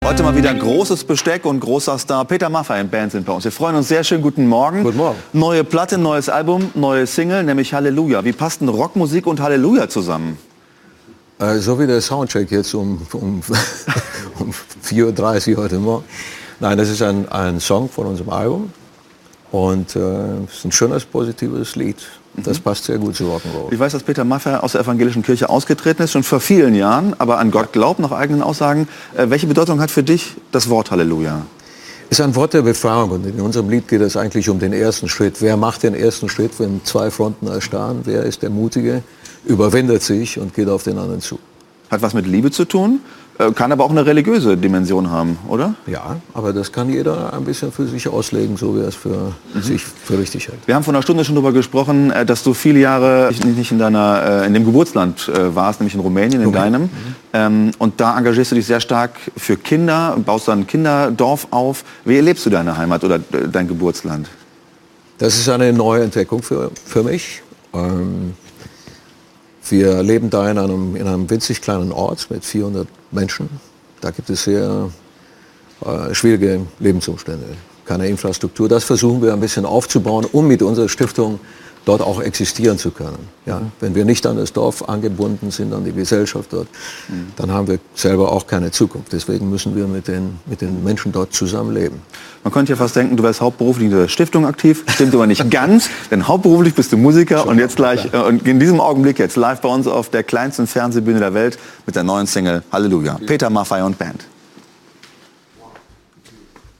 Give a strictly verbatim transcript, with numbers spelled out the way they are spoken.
Heute mal wieder großes Besteck und großer Star. Peter Maffay und Band sind bei uns. Wir freuen uns sehr. Schön, guten Morgen. Guten Morgen. Neue Platte, neues Album, neue Single, nämlich Halleluja. Wie passt denn Rockmusik und Halleluja zusammen? Äh, so wie der Soundcheck jetzt um, um, um vier Uhr dreißig heute Morgen. Nein, das ist ein, ein Song von unserem Album. Und äh, es ist ein schönes, positives Lied. Das passt sehr gut zu Rock'n'Roll. Ich weiß, dass Peter Maffay aus der evangelischen Kirche ausgetreten ist, schon vor vielen Jahren, aber an Gott glaubt, nach eigenen Aussagen. Äh, welche Bedeutung hat für dich das Wort Halleluja? Es ist ein Wort der Befreiung und in unserem Lied geht es eigentlich um den ersten Schritt. Wer macht den ersten Schritt, wenn zwei Fronten erstarren? Wer ist der Mutige, überwindet sich und geht auf den anderen zu? Hat was mit Liebe zu tun, äh, kann aber auch eine religiöse Dimension haben, oder? Ja, aber das kann jeder ein bisschen für sich auslegen, so wie er es für mhm. sich für richtig hält. Wir haben vor einer Stunde schon darüber gesprochen, dass du viele Jahre nicht in, deiner, in dem Geburtsland warst, nämlich in Rumänien, in Rumänien. deinem. Mhm. Ähm, und da engagierst du dich sehr stark für Kinder und baust dann ein Kinderdorf auf. Wie erlebst du deine Heimat oder dein Geburtsland? Das ist eine neue Entdeckung für, für mich. Ähm, Wir leben da in einem, in einem winzig kleinen Ort mit vierhundert Menschen. Da gibt es sehr äh, schwierige Lebensumstände, keine Infrastruktur. Das versuchen wir ein bisschen aufzubauen, um mit unserer Stiftung dort auch existieren zu können. Ja? Wenn wir nicht an das Dorf angebunden sind, an die Gesellschaft dort, mhm. dann haben wir selber auch keine Zukunft. Deswegen müssen wir mit den, mit den Menschen dort zusammenleben. Man könnte ja fast denken, du wärst hauptberuflich in der Stiftung aktiv. Stimmt aber nicht ganz, denn hauptberuflich bist du Musiker. Schon und jetzt gleich, äh, und in diesem Augenblick jetzt live bei uns auf der kleinsten Fernsehbühne der Welt mit der neuen Single Halleluja. Peter Maffay und Band.